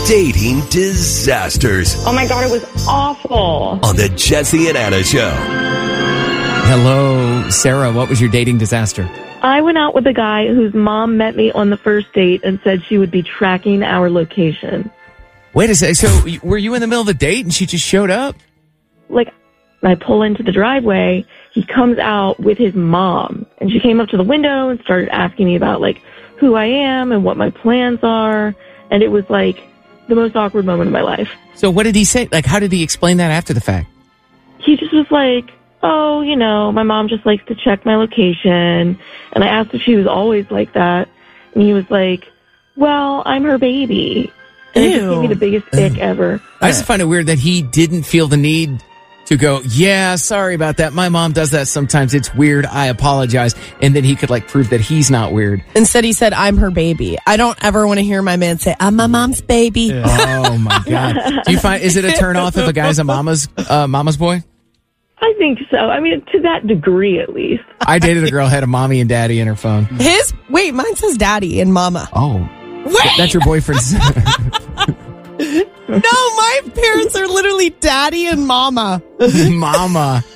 dating disasters. Oh my God, it was awful. On the Jesse and Anna Show. Hello, Sarah. What was your dating disaster? I went out with a guy whose mom met me on the first date and said she would be tracking our location. Wait a second. So were you in the middle of the date and she just showed up? Like, I pull into the driveway, he comes out with his mom, and she came up to the window and started asking me about, like, who I am and what my plans are, and it was, like, the most awkward moment of my life. So what did he say? Like, how did he explain that after the fact? He just was like, oh, you know, my mom just likes to check my location, and I asked if she was always like that, and he was like, well, I'm her baby. And it just gave me the biggest ick ever. I just find it weird that he didn't feel the need to go, yeah, sorry about that. My mom does that sometimes. It's weird. I apologize. And then he could like prove that he's not weird. Instead, he said, I'm her baby. I don't ever want to hear my man say, I'm my mom's baby. Oh my God. Do you find, is it a turn off if a guy's a mama's boy? I think so. I mean, to that degree, at least. I dated a girl who had a mommy and daddy in her phone. Mine says daddy and mama. Oh. Wait! That's your boyfriend's. No, my parents are literally daddy and mama. Mama.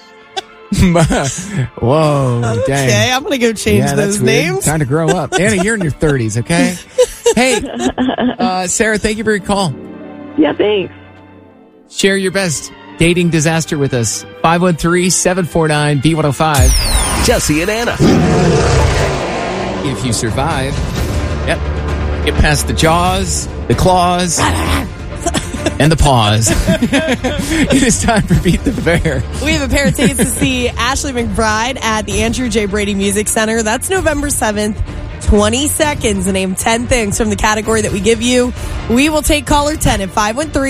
Whoa, okay, dang. Okay, I'm going to go change those names. Time to grow up. Anna, you're in your 30s, okay? Hey, Sarah, thank you for your call. Yeah, thanks. Share your best dating disaster with us. 513-749-B105. Jesse and Anna. If you survive, get past the jaws, the claws, and the paws. It is time for Beat the Bear. We have a pair of tickets to see Ashley McBride at the Andrew J. Brady Music Center. That's November 7th. 20 seconds to name 10 things from the category that we give you. We will take caller 10 at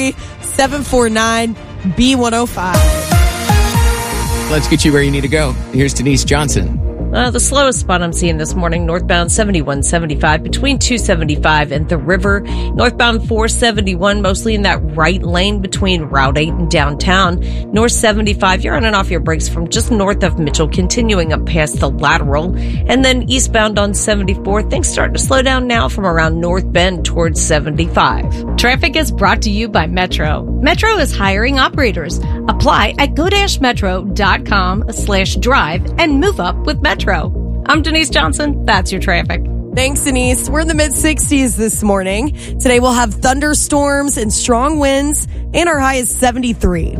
513-749-B105. Let's get you where you need to go. Here's Denise Johnson. The slowest spot I'm seeing this morning, northbound 7175 between 275 and the river. Northbound 471, mostly in that right lane between Route 8 and downtown. North 75, you're on and off your brakes from just north of Mitchell, continuing up past the lateral. And then eastbound on 74, things start to slow down now from around North Bend towards 75. Traffic is brought to you by Metro. Metro is hiring operators. Apply at go-metro.com/drive and move up with Metro. I'm Denise Johnson. That's your traffic. Thanks, Denise. We're in the mid-60s this morning. Today we'll have thunderstorms and strong winds, and our high is 73.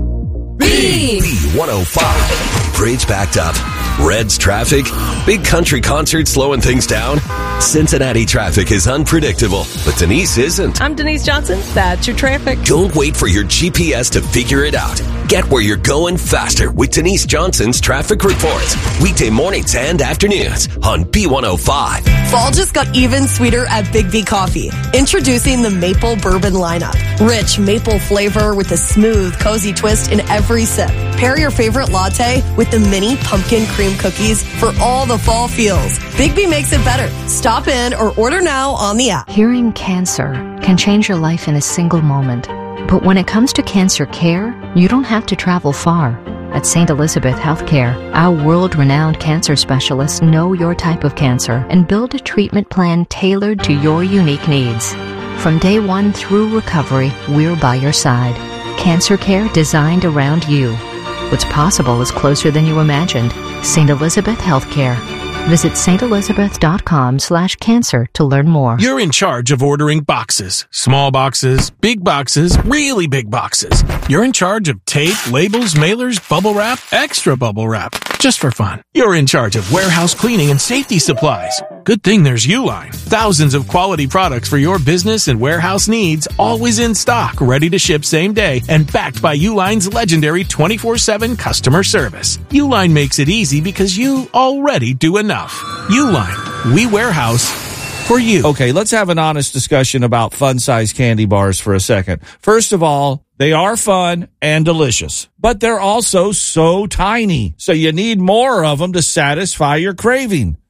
B105. Bridge backed up. Reds traffic. Big country concert slowing things down. Cincinnati traffic is unpredictable, but Denise isn't. I'm Denise Johnson. That's your traffic. Don't wait for your GPS to figure it out. Get where you're going faster with Denise Johnson's traffic reports. Weekday mornings and afternoons on B105. Fall just got even sweeter at Big V Coffee. Introducing the Maple Bourbon lineup. Rich maple flavor with a smooth, cozy twist in every sip. Pair your favorite latte with the mini pumpkin cream cookies for all the fall feels. Big V makes it better. Stop in or order now on the app. Hearing cancer can change your life in a single moment. But when it comes to cancer care, you don't have to travel far. At St. Elizabeth Healthcare, our world-renowned cancer specialists know your type of cancer and build a treatment plan tailored to your unique needs. From day one through recovery, we're by your side. Cancer care designed around you. What's possible is closer than you imagined. St. Elizabeth Healthcare. Visit StElizabeth.com/cancer to learn more. You're in charge of ordering boxes. Small boxes, big boxes, really big boxes. You're in charge of tape, labels, mailers, bubble wrap, extra bubble wrap. Just for fun. You're in charge of warehouse cleaning and safety supplies. Good thing there's Uline. Thousands of quality products for your business and warehouse needs, always in stock, ready to ship same day, and backed by Uline's legendary 24/7 customer service. Uline makes it easy because you already do enough. Uline. We warehouse for you. Okay, let's have an honest discussion about fun-size candy bars for a second. First of all, they are fun and delicious, but they're also so tiny, so you need more of them to satisfy your craving.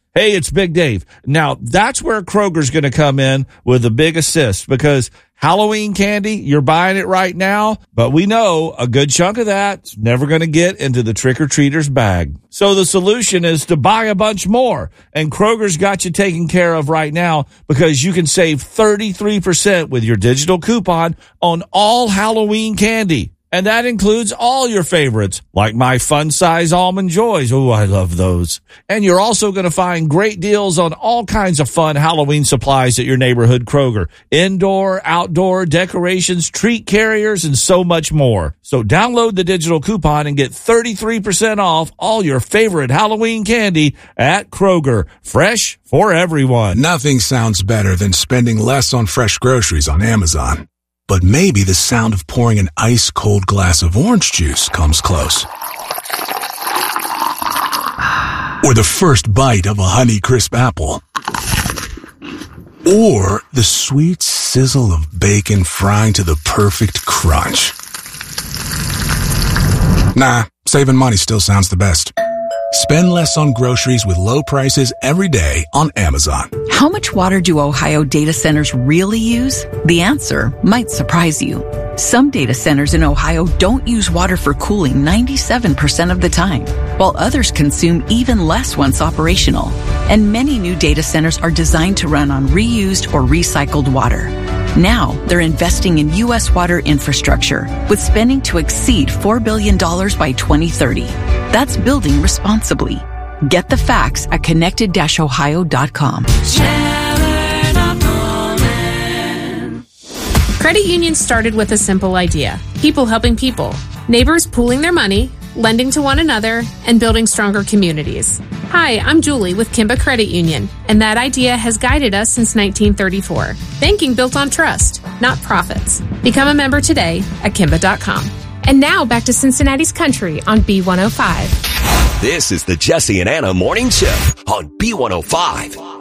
Hey, it's Big Dave. Now, that's where Kroger's going to come in with a big assist, because Halloween candy, you're buying it right now, but we know a good chunk of that's never going to get into the trick-or-treater's bag. So the solution is to buy a bunch more, and Kroger's got you taken care of right now, because you can save 33% with your digital coupon on all Halloween candy. And that includes all your favorites, like my Fun Size Almond Joys. Oh, I love those. And you're also going to find great deals on all kinds of fun Halloween supplies at your neighborhood Kroger. Indoor, outdoor, decorations, treat carriers, and so much more. So download the digital coupon and get 33% off all your favorite Halloween candy at Kroger. Fresh for everyone. Nothing sounds better than spending less on fresh groceries on Amazon. But maybe the sound of pouring an ice-cold glass of orange juice comes close. Or the first bite of a Honeycrisp apple. Or the sweet sizzle of bacon frying to the perfect crunch. Nah, saving money still sounds the best. Spend less on groceries with low prices every day on Amazon. How much water do Ohio data centers really use? The answer might surprise you. Some data centers in Ohio don't use water for cooling 97% of the time, while others consume even less once operational. And many new data centers are designed to run on reused or recycled water. Now, they're investing in U.S. water infrastructure, with spending to exceed $4 billion by 2030. That's building responsibly. Get the facts at connected-ohio.com. Credit unions started with a simple idea: people helping people. Neighbors pooling their money, lending to one another, and building stronger communities. Hi, I'm Julie with Kimba Credit Union, and that idea has guided us since 1934. Banking built on trust, not profits. Become a member today at Kimba.com. And now back to Cincinnati's Country on B105. This is the Jesse and Anna Morning Show on B105.